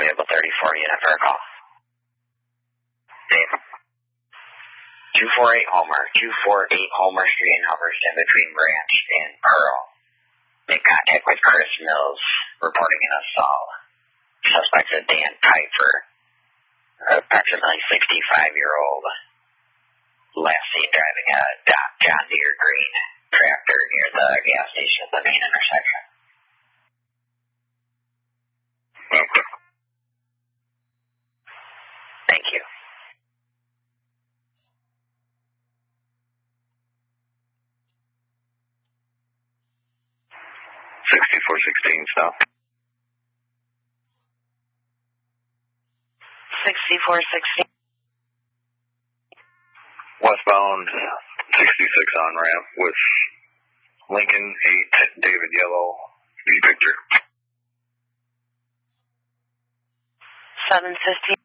Vehicle 34, unit for a call. Dave. 248 Homer Street in Hubbardston between Branch and Pearl. Make contact with Chris Mills, reporting an assault. Suspect is Dan Piper, approximately 65-year-old. Last seen driving a John Deere green tractor near the gas station at the main intersection. Okay. Thank you. Stop. 6416. Westbound 66 on ramp with Lincoln 8 David Yellow V Victor. 715.